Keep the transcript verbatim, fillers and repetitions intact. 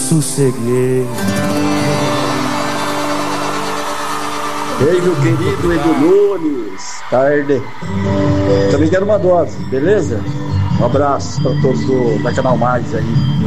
sosseguei. Ei, meu querido Edu Nunes, tarde. Também quero uma dose, beleza? Um abraço para todos do, da Canal Mais aí.